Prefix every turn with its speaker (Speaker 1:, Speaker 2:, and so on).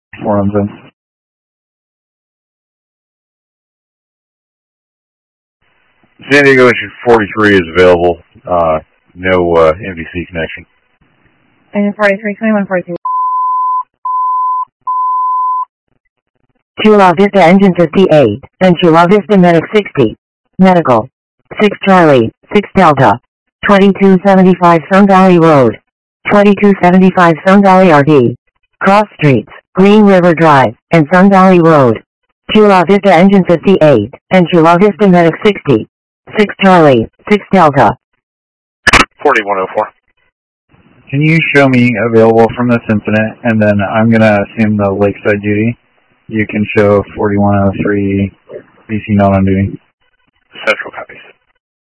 Speaker 1: Forums in.
Speaker 2: San Diego Issue 43 is available. No MDC connection.
Speaker 3: Engine 43, 2142.
Speaker 4: Chula Vista Engine 58, and Chula Vista Medic 60. Medical. 6 Charlie, 6 Delta. 2275 Sun Valley Road. 2275 Sun Valley RD. Cross Streets, Green River Drive, and Sun Valley Road. Chula Vista Engine 58, and Chula Vista Medic 60. 6 Charlie, 6 Delta.
Speaker 5: 4104.
Speaker 1: Can you show me available from this incident, and then I'm going to assume the lakeside duty. You can show 4103 BC not on duty.
Speaker 5: Central copy.